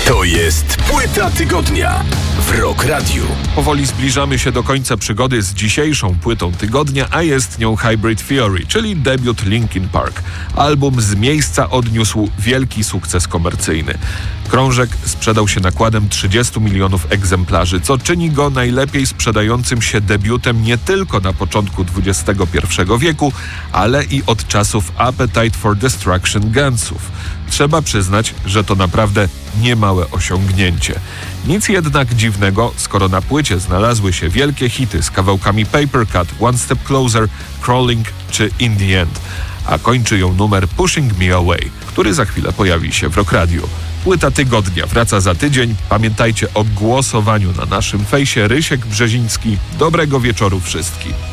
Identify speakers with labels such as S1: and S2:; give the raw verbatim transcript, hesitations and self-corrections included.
S1: To jest Płyta Tygodnia w Rock Radiu.
S2: Powoli zbliżamy się do końca przygody z dzisiejszą Płytą Tygodnia, a jest nią Hybrid Theory, czyli debiut Linkin Park. Album z miejsca odniósł wielki sukces komercyjny. Krążek sprzedał się nakładem trzydziestu milionów egzemplarzy, co czyni go najlepiej sprzedającym się debiutem nie tylko na początku dwudziestego pierwszego wieku, ale i od czasów Appetite for Destruction Gunsów. Trzeba przyznać, że to naprawdę niemałe osiągnięcie. Nic jednak dziwnego, skoro na płycie znalazły się wielkie hity z kawałkami Paper Cut, One Step Closer, Crawling czy In the End, a kończy ją numer Pushing Me Away, który za chwilę pojawi się w Rock Radio. Płyta Tygodnia wraca za tydzień. Pamiętajcie o głosowaniu na naszym fejsie. Rysiek Brzeziński. Dobrego wieczoru wszystkim.